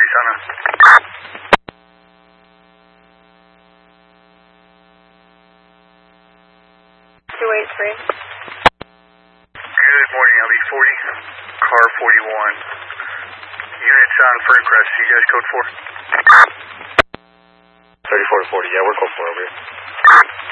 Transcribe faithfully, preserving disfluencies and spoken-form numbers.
Arizona. two eight three. Good morning, L E forty, car forty-one. Units on Ferncrest, you guys code four? thirty-four to forty, yeah, we're code four over here.